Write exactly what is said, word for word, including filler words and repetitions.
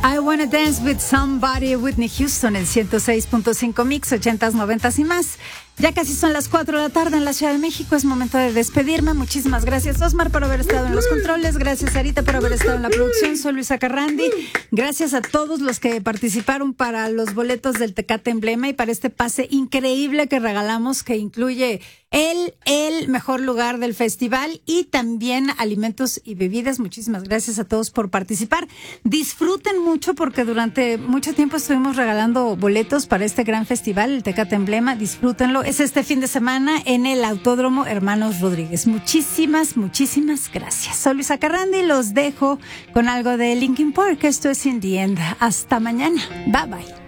I Wanna Dance With Somebody, Whitney Houston, en ciento seis punto cinco Mix, ochentas, noventas y más. Ya casi son las cuatro de la tarde en la Ciudad de México. Es momento de despedirme. Muchísimas gracias, Osmar, por haber estado en los controles. Gracias, Sarita, por haber estado en la producción. Soy Luisa Carrandi. Gracias a todos los que participaron para los boletos del Tecate Emblema y para este pase increíble que regalamos, que incluye el, el mejor lugar del festival y también alimentos y bebidas. Muchísimas gracias a todos por participar. Disfruten mucho porque durante mucho tiempo estuvimos regalando boletos para este gran festival, el Tecate Emblema. Disfrútenlo. Es este fin de semana en el Autódromo Hermanos Rodríguez. Muchísimas, muchísimas gracias. Soy Luisa Carrandi. Los dejo con algo de Linkin Park. Esto es In the End. Hasta mañana. Bye bye.